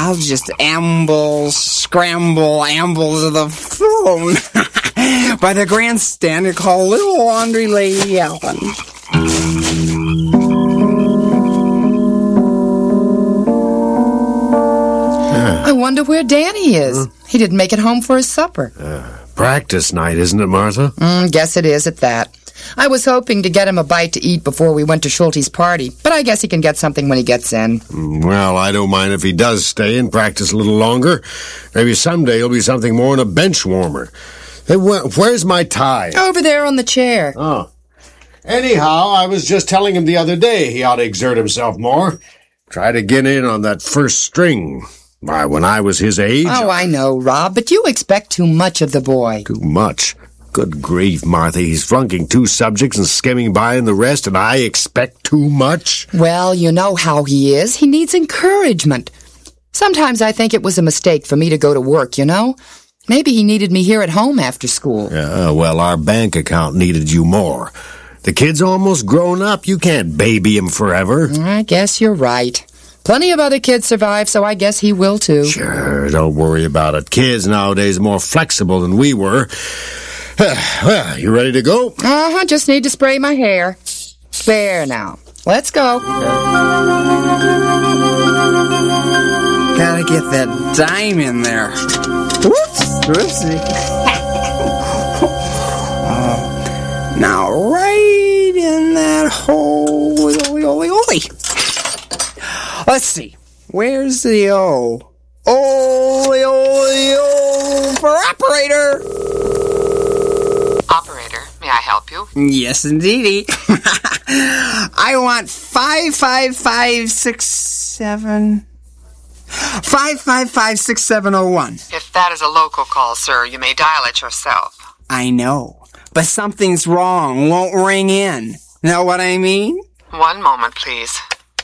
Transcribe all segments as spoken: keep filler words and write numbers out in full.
I'll just amble, scramble, amble to the phone by the grandstand and call little laundry lady Ellen. I wonder where Danny is. Huh? He didn't make it home for his supper. Uh, practice night, isn't it, Martha? Mm, guess it is at that. I was hoping to get him a bite to eat before we went to Schulte's party, but I guess he can get something when he gets in. Well, I don't mind if he does stay and practice a little longer. Maybe someday he'll be something more than a bench warmer. Hey, wh- where's my tie? Over there on the chair. Oh. Anyhow, I was just telling him the other day he ought to exert himself more. Try to get in on that first string. Why, when I was his age... Oh, I know, Rob, but you expect too much of the boy. Too much? Good grief, Martha, he's flunking two subjects and skimming by in the rest, and I expect too much? Well, you know how he is. He needs encouragement. Sometimes I think it was a mistake for me to go to work, you know? Maybe he needed me here at home after school. Yeah, well, our bank account needed you more. The kid's almost grown up. You can't baby him forever. I guess you're right. Plenty of other kids survive, so I guess he will too. Sure, don't worry about it. Kids nowadays are more flexible than we were. Well, you ready to go? Uh-huh, just need to spray my hair. There now. Let's go. Gotta get that dime in there. Whoops, whoopsie. uh, now, right in that hole. Oly, oly, oly. Let's see. Where's the O? Oly, oly, O for operator. Operator, may I help you? Yes, indeedy. I want five five five six seven five five five six seven oh one. If that is a local call, sir, you may dial it yourself. I know, but something's wrong. Won't ring in. Know what I mean? One moment, please.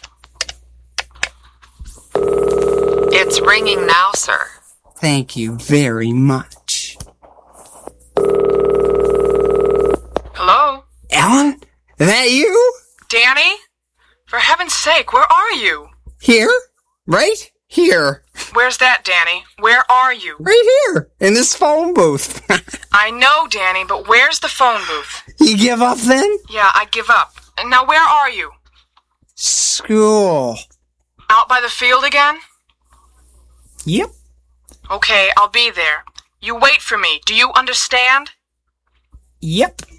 It's ringing now, sir. Thank you very much. Hello? Ellen? Is that you? Danny? For heaven's sake, where are you? Here? Right here. Where's that, Danny? Where are you? Right here, in this phone booth. I know, Danny, but where's the phone booth? You give up then? Yeah, I give up. And now where are you? School. Out by the field again? Yep. Okay, I'll be there. You wait for me. Do you understand? Yep.